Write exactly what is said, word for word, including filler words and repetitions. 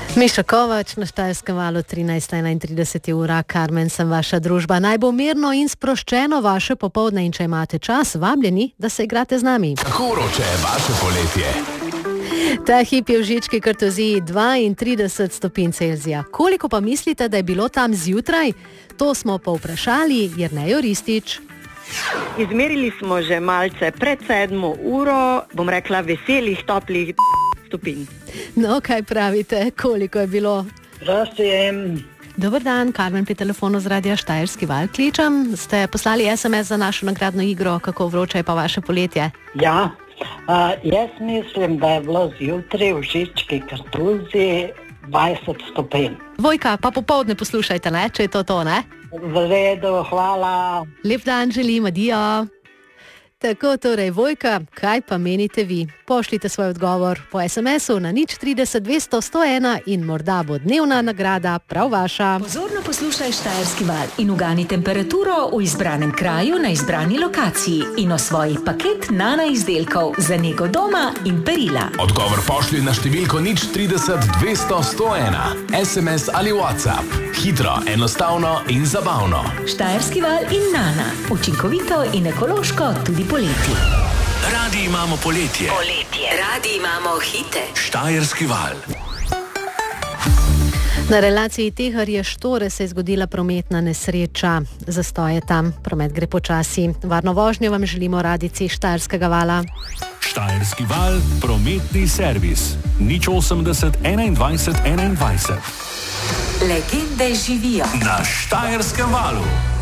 Miša Kovač na Štajerskem valu trinajst enaintrideset ura, Karmen sem vaša družba. Naj bo mirno in sproščeno vaše popoldne in če imate čas, vabljeni, da se igrate z nami. Kako vroče je vaše poletje? Ta hip je v Žički Kartuziji dvaintrideset stopinj Celzija. Koliko pa mislite, da je bilo tam zjutraj? To smo pa vprašali Jernejo Ristič. Izmerili smo že malce pred sedmo uro, bom rekla veselih, toplih stopinj. No, kaj pravite, koliko je bilo? Zdravstvujem. Dober dan, Karmen pri telefonu z Radia Štajerski val kličem. Ste poslali es em es za našo nagradno igro, kako vroče je pa vaše poletje? Ja, uh, jaz mislim, da je bilo zjutraj v Žički Kartuziji dvajset stopinj. Vojka, pa popoldne poslušajte, ne, če je to to, ne? V redu, hvala. Lep dan želim, adijo. Tako torej, Vojka, kaj pa menite vi? Pošljite svoj odgovor po es em esu na nič trideset dvesto sto ena in morda bo dnevna nagrada prav vaša. Pozorno poslušaj Štajerski val in ugani temperaturo v izbranem kraju na izbrani lokaciji in osvoji paket Nana izdelkov za nego doma in perila. Odgovor pošlji na številko nič trideset dvesto sto ena. es em es ali WhatsApp. Hitro, enostavno in zabavno. Štajerski val in Nana. Učinkovito in ekološko tudi poleti. Radi imamo poletje. Poletje. Radi imamo hite. Štajerski val. Na relaciji Teharje-Štore se je zgodila prometna nesreča. Zastoj je tam, promet gre počasi. Varno vožnjo vam želimo radici Štajerskega vala. Štajerski val, prometni servis. nič osemdeset enaindvajset enaindvajset. Legende živijo Na Štajerskem valu.